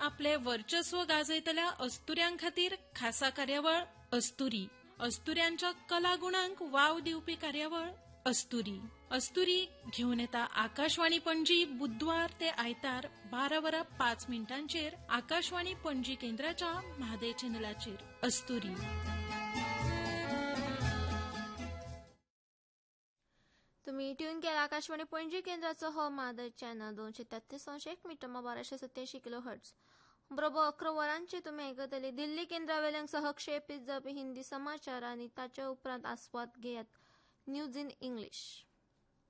आपले वर्चस्व गाजयतल्या अस्तुऱ्यांखातीर खासा कार्यावळ अस्तुरी. अस्तुऱ्यांच्या कलागुणांक वाव दिवपी कार्यावळ अस्तुरी. अस्तुरी घेऊन येता आकाशवाणी पणजी बुधवार ते आयतार 12:05 आकाशवाणी पणजी केंद्राच्या म्हादय चॅनलाचेर. अस्तुरी. तुम्ही ट्यून केला आकाशवाणी पणजी केंद्राचो हो Mhadei channel 233 metre 1287 kilo hertz. बरोबर 11 वरांची तुम्ही आयकतली दिल्ली केंद्रावेल्यान सहक्षेपीत जावपी हिंदी समाचार आणि ताचे उपरांत आस्वाद घेयात न्यूज इन इंग्लिश.